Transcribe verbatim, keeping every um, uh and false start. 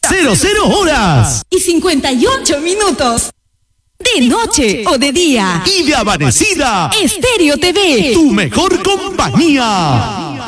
cero cero horas y cincuenta y ocho minutos. De noche o de día. Y de amanecida. Estéreo T V. Tu mejor compañía.